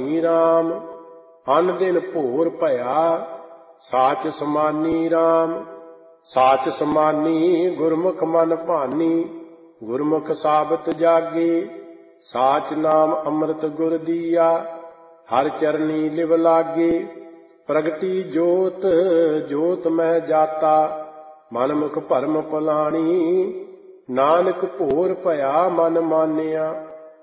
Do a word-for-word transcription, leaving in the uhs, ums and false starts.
ਭਾਨੀ ਰਾਮ। ਅਨ ਦਿਨ ਭੋਰ ਭਇਆ ਸਾਚ ਸਮਾਨੀ ਰਾਮ। ਸਾਚ ਸਮਾਨੀ ਗੁਰਮੁਖ ਮਨ ਭਾਨੀ। ਗੁਰਮੁਖ ਸਾਬਤ ਜਾਗੇ ਸਾਚ ਨਾਮ ਅੰਮ੍ਰਿਤ ਗੁਰ ਦੀਆ। ਹਰ ਚਰਨੀ ਲਿਵ ਲਾਗੇ ਪ੍ਰਗਟੀ ਜੋਤ ਜੋਤ ਮਹਿ ਜਾਤਾ। ਮਨ ਮੁਖ ਭਰਮ ਭੁਲਾਣੀ ਨਾਨਕ ਭੋਰ ਭਇਆ ਮਨ ਮਾਨਿਆ।